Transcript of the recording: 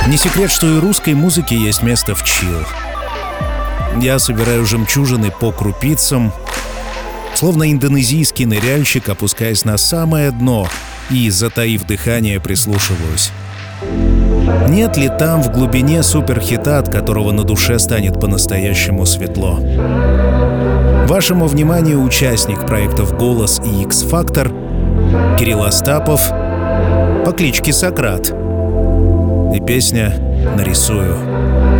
Не секрет, что и русской музыке есть место в чилл. Я собираю жемчужины по крупицам, словно индонезийский ныряльщик, опускаясь на самое дно и, затаив дыхание, прислушиваюсь. Нет ли там в глубине суперхита, от которого на душе станет по-настоящему светло? Вашему вниманию участник проектов «Голос» и «X-Factor» Кирилл Остапов по кличке Сократ и песня «Нарисую».